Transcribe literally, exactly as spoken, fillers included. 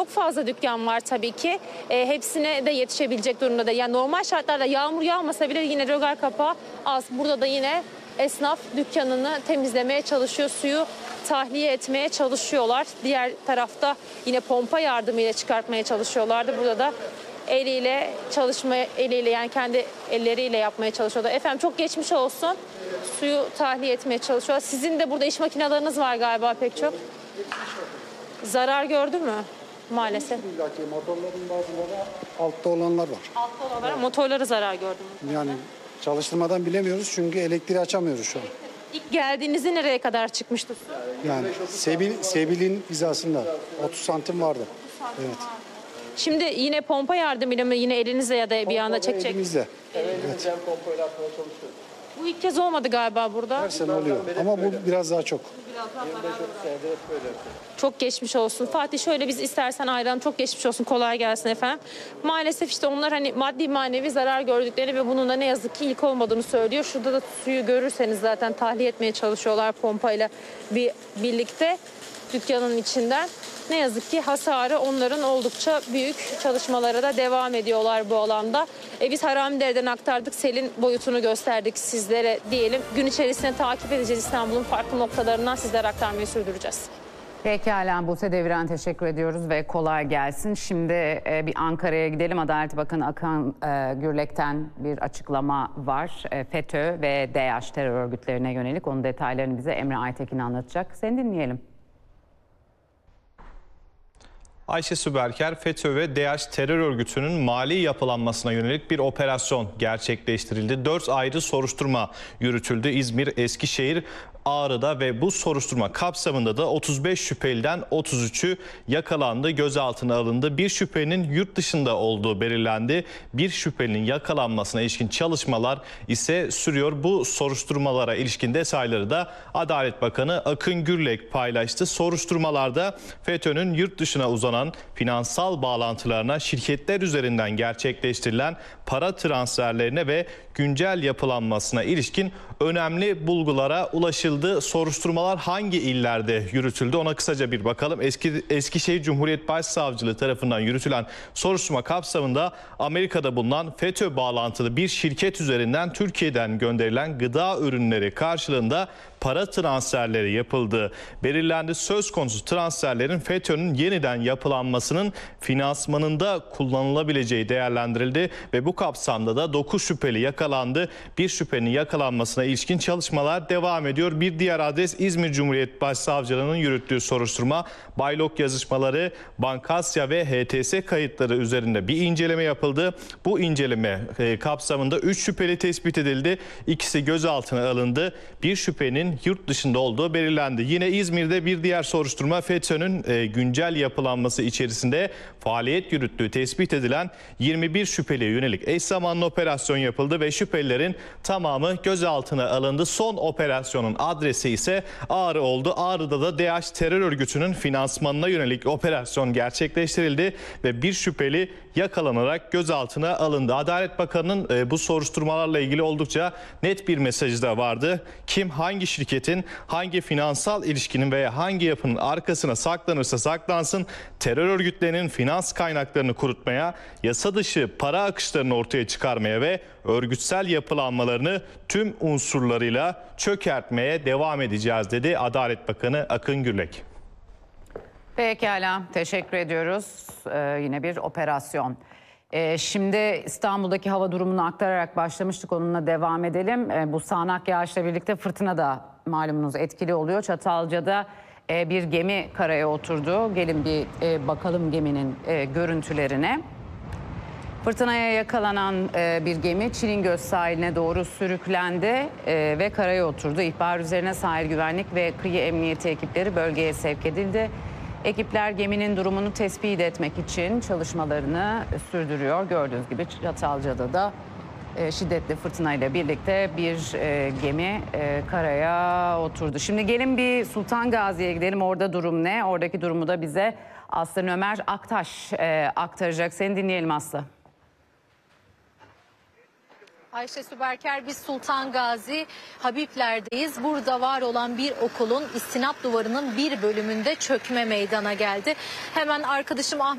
çok fazla dükkan var tabii ki. E, hepsine de yetişebilecek durumda değil. Yani normal şartlarda yağmur yağmasa bile yine rögar kapağı az. Burada da yine esnaf dükkanını temizlemeye çalışıyor. Suyu tahliye etmeye çalışıyorlar. Diğer tarafta yine pompa yardımıyla çıkartmaya çalışıyorlardı. Burada da eliyle çalışma eliyle yani kendi elleriyle yapmaya çalışıyorlar. Efendim çok geçmiş olsun. Suyu tahliye etmeye çalışıyorlar. Sizin de burada iş makineleriniz var galiba pek çok. Zarar gördü mü? Maalesef. İllaki motorların bazıları altta olanlar var. Altta olanlar motorları zarar gördü mü? Yani çalıştırmadan bilemiyoruz çünkü elektriği açamıyoruz şu an. İlk geldiğinizde nereye kadar çıkmıştı su? Yani Sebil, Sebil'in hizasında otuz santim vardı. Evet. Şimdi yine pompa yardımıyla mı yine elinizle ya da bir anda çekecek? Elimizde. Elimizden pompayla atmaya çalışıyoruz. Bu ilk kez olmadı galiba burada. Her sene oluyor ama bu biraz daha çok. yirmi beş otuz senedir hep böyle. Çok geçmiş olsun. Fatih şöyle biz istersen ayrılalım. Çok geçmiş olsun. Kolay gelsin efendim. Maalesef işte onlar hani maddi manevi zarar gördüklerini ve bunun da ne yazık ki ilk olmadığını söylüyor. Şurada da suyu görürseniz zaten tahliye etmeye çalışıyorlar pompayla bir birlikte dükkanın içinden. Ne yazık ki hasarı onların oldukça büyük, çalışmalara da devam ediyorlar bu alanda. E biz Haramidere'den aktardık, selin boyutunu gösterdik sizlere diyelim. Gün içerisinde takip edeceğiz, İstanbul'un farklı noktalarından sizlere aktarmayı sürdüreceğiz. Pekala Buse Deviren teşekkür ediyoruz ve kolay gelsin. Şimdi e, bir Ankara'ya gidelim. Adalet Bakanı Akın e, Gürlek'ten bir açıklama var. E, FETÖ ve DAEŞ terör örgütlerine yönelik. Onun detaylarını bize Emre Aytekin anlatacak. Seni dinleyelim. Ayşe Süberker, FETÖ ve DAEŞ terör örgütünün mali yapılanmasına yönelik bir operasyon gerçekleştirildi. Dört ayrı soruşturma yürütüldü. İzmir, Eskişehir, Ağrı'da ve bu soruşturma kapsamında da otuz beş şüpheliden otuz üçü yakalandı, gözaltına alındı. Bir şüphelinin yurt dışında olduğu belirlendi. Bir şüphelinin yakalanmasına ilişkin çalışmalar ise sürüyor. Bu soruşturmalara ilişkin detayları da Adalet Bakanı Akın Gürlek paylaştı. Soruşturmalarda FETÖ'nün yurt dışına uzanan finansal bağlantılarına, şirketler üzerinden gerçekleştirilen para transferlerine ve güncel yapılanmasına ilişkin önemli bulgulara ulaşıldı. Soruşturmalar hangi illerde yürütüldü ona kısaca bir bakalım. Eski, Eskişehir Cumhuriyet Başsavcılığı tarafından yürütülen soruşturma kapsamında Amerika'da bulunan FETÖ bağlantılı bir şirket üzerinden Türkiye'den gönderilen gıda ürünleri karşılığında para transferleri yapıldığı belirlendi. Söz konusu transferlerin FETÖ'nün yeniden yapılanmasının finansmanında kullanılabileceği değerlendirildi ve bu kapsamda da dokuz şüpheli yakalandı. Bir şüphelinin yakalanmasına ilişkin çalışmalar devam ediyor. Bir diğer adres İzmir Cumhuriyet Başsavcılığı'nın yürüttüğü soruşturma. Baylok yazışmaları, Bankasya ve H T S kayıtları üzerinde bir inceleme yapıldı. Bu inceleme kapsamında üç şüpheli tespit edildi. İkisi gözaltına alındı. Bir şüphenin yurt dışında olduğu belirlendi. Yine İzmir'de bir diğer soruşturma FETÖ'nün e, güncel yapılanması içerisinde faaliyet yürüttüğü tespit edilen yirmi bir şüpheliye yönelik eş zamanlı operasyon yapıldı ve şüphelilerin tamamı gözaltına alındı. Son operasyonun adresi ise Ağrı oldu. Ağrı'da da DAEŞ terör örgütünün finansmanına yönelik operasyon gerçekleştirildi ve bir şüpheli yakalanarak gözaltına alındı. Adalet Bakanı'nın e, bu soruşturmalarla ilgili oldukça net bir mesajı da vardı. Kim hangi şirketin, hangi finansal ilişkinin veya hangi yapının arkasına saklanırsa saklansın, terör örgütlerinin finans kaynaklarını kurutmaya, yasa dışı para akışlarını ortaya çıkarmaya ve örgütsel yapılanmalarını tüm unsurlarıyla çökertmeye devam edeceğiz dedi Adalet Bakanı Akın Gürlek. Pekala teşekkür ediyoruz. Ee, yine bir operasyon. Ee, şimdi İstanbul'daki hava durumunu aktararak başlamıştık, onunla devam edelim. Ee, bu sağanak yağışla birlikte fırtına da malumunuz etkili oluyor. Çatalca'da e, bir gemi karaya oturdu. Gelin bir e, bakalım geminin e, görüntülerine. Fırtınaya yakalanan e, bir gemi Çilingöz sahiline doğru sürüklendi e, ve karaya oturdu. İhbar üzerine sahil güvenlik ve kıyı emniyeti ekipleri bölgeye sevk edildi. Ekipler geminin durumunu tespit etmek için çalışmalarını sürdürüyor. Gördüğünüz gibi Çatalca'da da e, şiddetli fırtınayla birlikte bir e, gemi e, karaya oturdu. Şimdi gelin bir Sultan Gazi'ye gidelim. Orada durum ne? Oradaki durumu da bize Aslı Ömer Aktaş e, aktaracak. Seni dinleyelim Aslı. Ayşe Süberker, biz Sultan Gazi Habibler'deyiz. Burada var olan bir okulun istinat duvarının bir bölümünde çökme meydana geldi. Hemen arkadaşım Ahmet